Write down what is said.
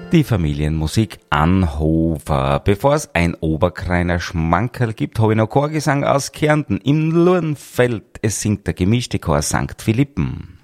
Die Familienmusik Anhofer. Bevor es ein Oberkreiner Schmankerl gibt, habe ich noch Chorgesang aus Kärnten. Im Lurnfeld, es singt der gemischte Chor St. Philippen.